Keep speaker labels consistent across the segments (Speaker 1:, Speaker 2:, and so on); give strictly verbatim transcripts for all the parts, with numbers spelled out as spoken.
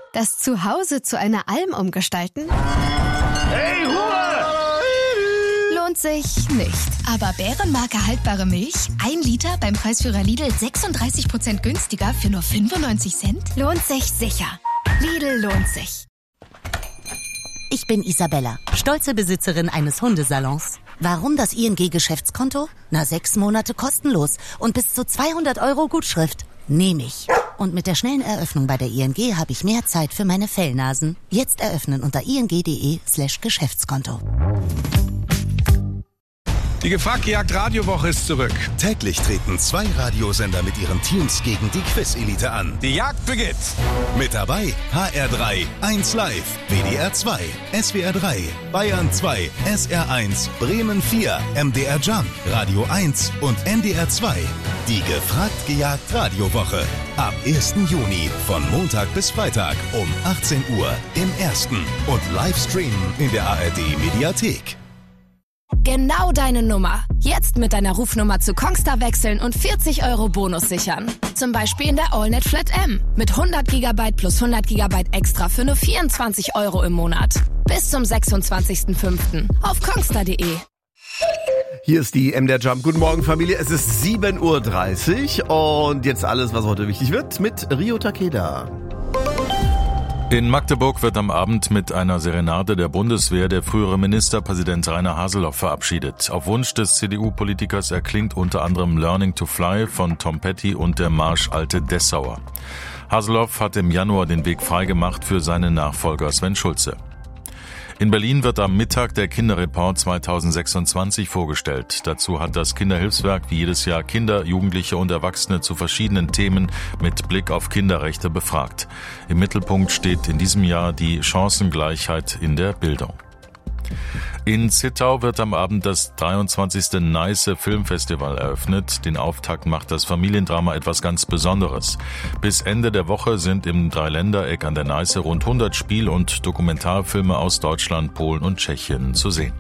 Speaker 1: Das Zuhause zu einer Alm umgestalten?
Speaker 2: Hey, Ruhe!
Speaker 1: Lohnt sich nicht. Aber Bärenmarke haltbare Milch, ein Liter beim Preisführer Lidl sechsunddreißig Prozent günstiger für nur fünfundneunzig Cent? Lohnt sich sicher. Lidl lohnt sich.
Speaker 3: Ich bin Isabella, stolze Besitzerin eines Hundesalons. Warum das I N G-Geschäftskonto? Na, sechs Monate kostenlos und bis zu zweihundert Euro Gutschrift. Nehme ich. Und mit der schnellen Eröffnung bei der I N G habe ich mehr Zeit für meine Fellnasen. Jetzt eröffnen unter ing.de slash Geschäftskonto.
Speaker 4: Die Gefragt-Gejagt Radiowoche ist zurück.
Speaker 5: Täglich treten zwei Radiosender mit ihren Teams gegen die Quiz-Elite an.
Speaker 4: Die Jagd beginnt.
Speaker 5: Mit dabei H R drei, eins Live, W D R zwei, S W R drei, Bayern zwei, S R eins, Bremen vier, M D R Jump, Radio eins und N D R zwei. Die Gefragt-Gejagt Radiowoche. Ab ersten Juni von Montag bis Freitag um achtzehn Uhr im Ersten und Livestreamen in der A R D-Mediathek.
Speaker 1: Genau deine Nummer. Jetzt mit deiner Rufnummer zu Kongstar wechseln und vierzig Euro Bonus sichern. Zum Beispiel in der AllNet Flat M. Mit hundert Gigabyte plus hundert Gigabyte extra für nur vierundzwanzig Euro im Monat. Bis zum sechsundzwanzigsten fünften auf kongstar punkt de.
Speaker 6: Hier ist die M D R Jump. Guten Morgen, Familie. Es ist sieben Uhr dreißig und jetzt alles, was heute wichtig wird, mit Rio Takeda.
Speaker 7: In Magdeburg wird am Abend mit einer Serenade der Bundeswehr der frühere Ministerpräsident Rainer Haseloff verabschiedet. Auf Wunsch des C D U-Politikers erklingt unter anderem Learning to Fly von Tom Petty und der Marsch Alte Dessauer. Haseloff hat im Januar den Weg freigemacht für seinen Nachfolger Sven Schulze. In Berlin wird am Mittag der Kinderreport zweitausendsechsundzwanzig vorgestellt. Dazu hat das Kinderhilfswerk wie jedes Jahr Kinder, Jugendliche und Erwachsene zu verschiedenen Themen mit Blick auf Kinderrechte befragt. Im Mittelpunkt steht in diesem Jahr die Chancengleichheit in der Bildung. In Zittau wird am Abend das dreiundzwanzigste Neiße Filmfestival eröffnet. Den Auftakt macht das Familiendrama etwas ganz Besonderes. Bis Ende der Woche sind im Dreiländereck an der Neiße rund hundert Spiel- und Dokumentarfilme aus Deutschland, Polen und Tschechien zu sehen.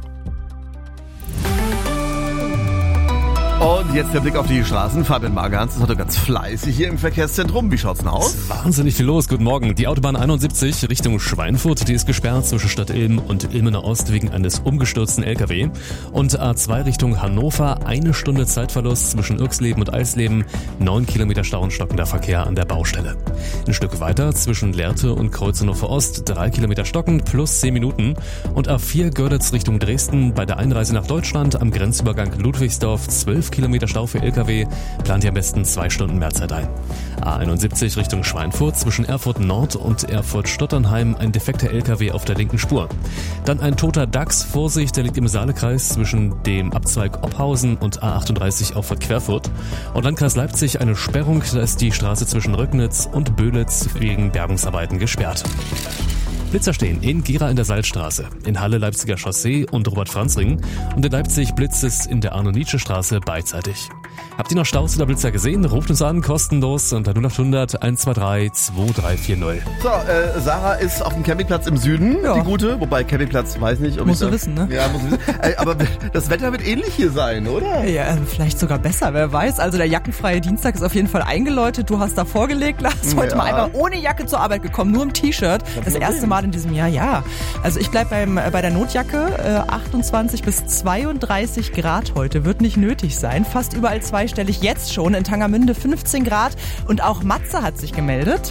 Speaker 6: Und jetzt der Blick auf die Straßen. Fabian Margans ist heute ganz fleißig hier im Verkehrszentrum. Wie schaut's denn aus?
Speaker 8: Wahnsinnig viel los. Guten Morgen. Die Autobahn einundsiebzig Richtung Schweinfurt, die ist gesperrt zwischen Stadt Ilm und Ilmener Ost wegen eines umgestürzten L K W. Und A zwei Richtung Hannover, eine Stunde Zeitverlust zwischen Irksleben und Eisleben, neun Kilometer Stau und stockender Verkehr an der Baustelle. Ein Stück weiter zwischen Lehrte und Kreuzenhofer Ost, drei Kilometer stocken plus zehn Minuten. Und A vier Görlitz Richtung Dresden bei der Einreise nach Deutschland am Grenzübergang Ludwigsdorf, zwölf Kilometer Stau für L K W, plant ihr am besten zwei Stunden Mehrzeit ein. A einundsiebzig Richtung Schweinfurt, zwischen Erfurt Nord und Erfurt-Stotternheim ein defekter L K W auf der linken Spur. Dann ein toter Dachs, Vorsicht, der liegt im Saalekreis zwischen dem Abzweig Ophausen und A achtunddreißig Auffahrt Querfurt. Und Landkreis Leipzig eine Sperrung, da ist die Straße zwischen Röcknitz und Böhlitz wegen Bergungsarbeiten gesperrt. Blitzer stehen in Gera in der Salzstraße, in Halle Leipziger Chaussee und Robert-Franz-Ring und in Leipzig blitzt es in der Arno-Nietzsche-Straße beidseitig. Habt ihr noch Staus oder Blitzer gesehen? Ruft uns an, kostenlos unter null acht hundert eins zwei drei zwei drei vier null.
Speaker 6: So, äh, Sarah ist auf dem Campingplatz im Süden, ja. Die gute. Wobei Campingplatz, weiß nicht. Ob
Speaker 9: muss
Speaker 6: ich
Speaker 9: du wissen, ne?
Speaker 6: Ja, muss ich wissen. äh, aber das Wetter wird ähnlich hier sein, oder?
Speaker 9: Ja, vielleicht sogar besser, wer weiß. Also der jackenfreie Dienstag ist auf jeden Fall eingeläutet. Du hast da vorgelegt, Lars. Heute ja. mal einfach ohne Jacke zur Arbeit gekommen, nur im T-Shirt. Das, das erste Mal in diesem Jahr, ja. Also ich bleib beim, bei der Notjacke. Äh, achtundzwanzig bis zweiunddreißig Grad heute wird nicht nötig sein. Fast überall zweistellig. Jetzt schon in Tangermünde fünfzehn Grad und auch Matze hat sich gemeldet.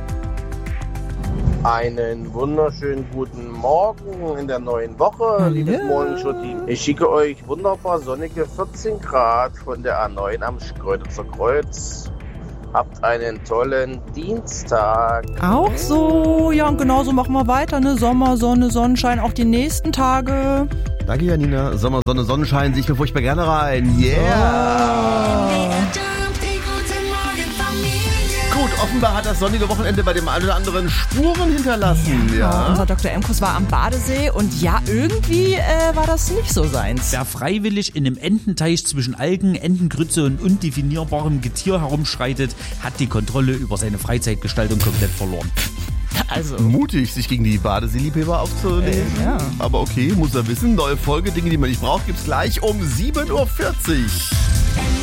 Speaker 10: Einen wunderschönen guten Morgen in der neuen Woche, ja. liebes Morningshow-Team. Ich schicke euch wunderbar sonnige vierzehn Grad von der A neun am Kreuzitzer Kreuz. Habt einen tollen Dienstag.
Speaker 9: Auch so, ja, und genauso machen wir weiter, ne? Sommer, Sonne, Sonnenschein, auch die nächsten Tage.
Speaker 6: Danke, Janina. Sommer, Sonne, Sonnenschein, sehe ich mir furchtbar gerne rein. Yeah! Oh. Gut, offenbar hat das sonnige Wochenende bei dem einen oder anderen Spuren hinterlassen. Ja,
Speaker 9: ja. Unser Doktor Emkus war am Badesee und ja, irgendwie äh, war das nicht so seins.
Speaker 11: Wer freiwillig in einem Ententeich zwischen Algen, Entengrütze und undefinierbarem Getier herumschreitet, hat die Kontrolle über seine Freizeitgestaltung komplett verloren.
Speaker 6: Also mutig, sich gegen die Badeseeliebhaber aufzunehmen. Äh, ja. Aber okay, muss er wissen. Neue Folge, Dinge, die man nicht braucht, gibt's gleich um sieben Uhr vierzig.